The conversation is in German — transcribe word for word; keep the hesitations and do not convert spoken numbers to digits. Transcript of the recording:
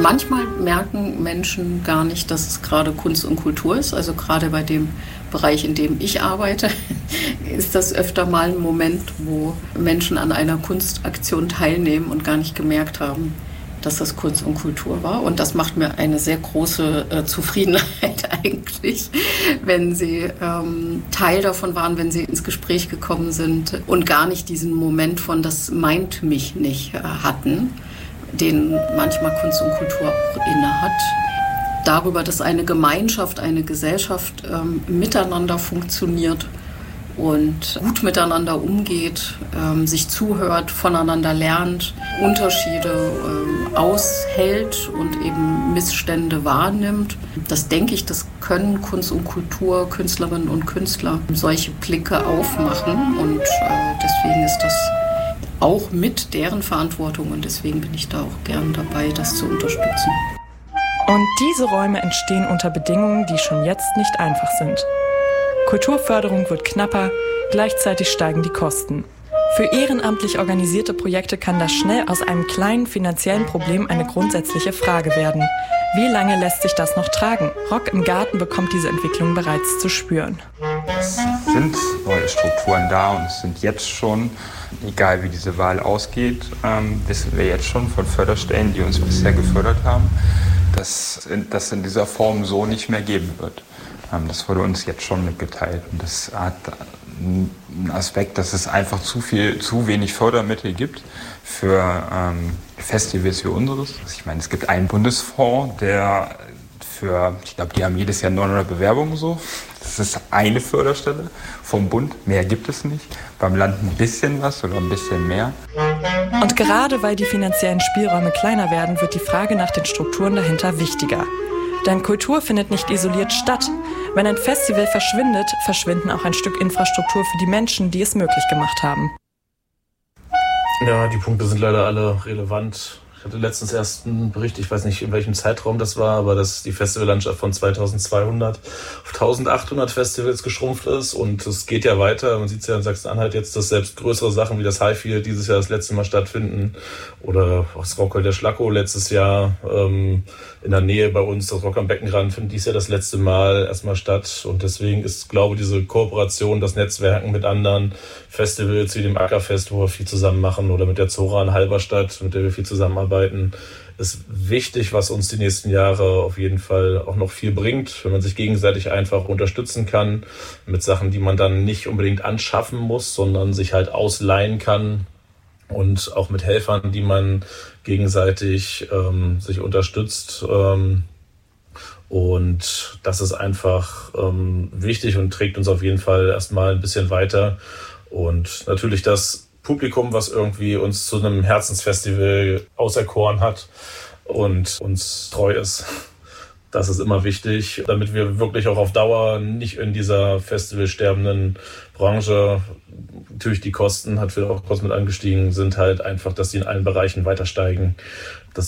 Manchmal merken Menschen gar nicht, dass es gerade Kunst und Kultur ist. Also gerade bei dem Bereich, in dem ich arbeite, ist das öfter mal ein Moment, wo Menschen an einer Kunstaktion teilnehmen und gar nicht gemerkt haben, dass das Kunst und Kultur war. Und das macht mir eine sehr große äh, Zufriedenheit eigentlich, wenn sie ähm, Teil davon waren, wenn sie ins Gespräch gekommen sind und gar nicht diesen Moment von das meint mich nicht äh, hatten, den manchmal Kunst und Kultur auch inne hat. Darüber, dass eine Gemeinschaft, eine Gesellschaft ähm, miteinander funktioniert und gut miteinander umgeht, ähm, sich zuhört, voneinander lernt, Unterschiede ähm, aushält und eben Missstände wahrnimmt. Das denke ich, das können Kunst und Kultur, Künstlerinnen und Künstler solche Blicke aufmachen und äh, deswegen ist das auch mit deren Verantwortung und deswegen bin ich da auch gern dabei, das zu unterstützen. Und diese Räume entstehen unter Bedingungen, die schon jetzt nicht einfach sind. Kulturförderung wird knapper, gleichzeitig steigen die Kosten. Für ehrenamtlich organisierte Projekte kann das schnell aus einem kleinen finanziellen Problem eine grundsätzliche Frage werden. Wie lange lässt sich das noch tragen? Rock im Garten bekommt diese Entwicklung bereits zu spüren. Es sind neue Strukturen da und es sind jetzt schon, egal wie diese Wahl ausgeht, ähm, wissen wir jetzt schon von Förderstellen, die uns bisher gefördert haben, dass das in dieser Form so nicht mehr geben wird. Ähm, das wurde uns jetzt schon mitgeteilt und das hat einen Aspekt, dass es einfach zu viel, zu wenig Fördermittel gibt für ähm, Festivals wie unseres. Ich meine, es gibt einen Bundesfonds, der für, ich glaube, die haben jedes Jahr neunhundert Bewerbungen so. Das ist eine Förderstelle vom Bund, mehr gibt es nicht. Beim Land ein bisschen was oder ein bisschen mehr. Und gerade weil die finanziellen Spielräume kleiner werden, wird die Frage nach den Strukturen dahinter wichtiger. Denn Kultur findet nicht isoliert statt. Wenn ein Festival verschwindet, verschwinden auch ein Stück Infrastruktur für die Menschen, die es möglich gemacht haben. Ja, die Punkte sind leider alle relevant. Ich hatte letztens erst einen Bericht, ich weiß nicht, in welchem Zeitraum das war, aber dass die Festivallandschaft von zweitausendzweihundert auf eintausendachthundert Festivals geschrumpft ist und es geht ja weiter. Man sieht es ja in Sachsen-Anhalt jetzt, dass selbst größere Sachen wie das Highfield dieses Jahr das letzte Mal stattfinden oder das Rockhol der Schlackow letztes Jahr ähm, in der Nähe bei uns, das Rock am Beckenrand, findet dies Jahr das letzte Mal erstmal statt und deswegen ist, glaube ich, diese Kooperation, das Netzwerken mit anderen Festivals wie dem Ackerfest, wo wir viel zusammen machen oder mit der Zora in Halberstadt, mit der wir viel zusammenarbeiten, ist wichtig, was uns die nächsten Jahre auf jeden Fall auch noch viel bringt, wenn man sich gegenseitig einfach unterstützen kann mit Sachen, die man dann nicht unbedingt anschaffen muss, sondern sich halt ausleihen kann und auch mit Helfern, die man gegenseitig ähm, sich unterstützt. Ähm, und das ist einfach ähm, wichtig und trägt uns auf jeden Fall erstmal ein bisschen weiter. Und natürlich das Publikum, was irgendwie uns zu einem Herzensfestival auserkoren hat und uns treu ist. Das ist immer wichtig, damit wir wirklich auch auf Dauer nicht in dieser festivalsterbenden Branche, natürlich die Kosten, hat wieder auch Kosten mit angestiegen, sind halt einfach, dass die in allen Bereichen weiter steigen. Das